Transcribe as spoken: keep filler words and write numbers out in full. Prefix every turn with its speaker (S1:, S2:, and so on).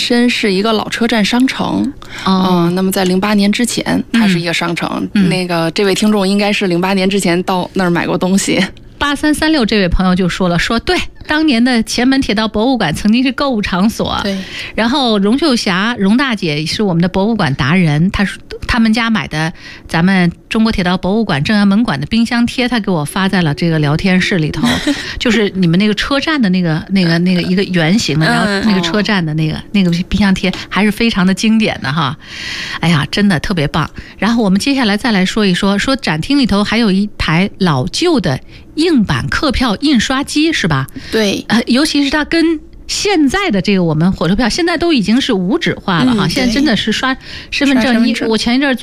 S1: 身是一个老车站商城。
S2: 哦、
S1: 嗯，那么在零八年之前，它是一个商城。
S2: 嗯、
S1: 那个这位听众应该是零八年之前到那儿买过东西。
S2: 八三三六这位朋友就说了，说对，当年的前门铁道博物馆曾经是购物场所。
S1: 对，
S2: 然后荣秀霞荣大姐是我们的博物馆达人，她说他们家买的咱们中国铁道博物馆正阳门馆的冰箱贴，她给我发在了这个聊天室里头，就是你们那个车站的那个那个那个一个圆形的，然后那个车站的那个那个冰箱贴还是非常的经典的哈。哎呀，真的特别棒。然后我们接下来再来说一说，说展厅里头还有一台老旧的硬板客票印刷机是吧？
S1: 对，
S2: 呃，尤其是它跟现在的这个我们火车票现在都已经是无纸化了哈、嗯，现在真的是刷身份证。我前一阵